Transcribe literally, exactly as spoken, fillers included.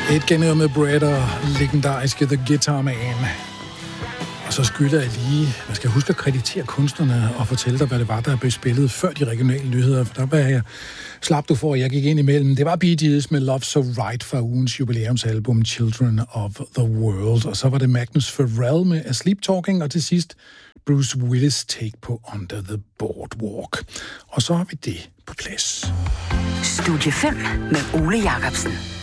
Et gennem med Brett og legendariske The Guitar Man. Og så skylder jeg lige, man skal huske at kreditere kunstnerne og fortælle dig, hvad det var, der blev spillet før de regionale nyheder. For der var jeg slap du for, at jeg gik ind imellem. Det var Bee Gees med Love So Right fra ugens jubilæumsalbum Children of the World. Og så var det Magnus Pharrell med A Sleep Talking, og til sidst Bruce Willis take på Under the Boardwalk. Og så har vi det på plads. Studie fem med Ole Jacobsen.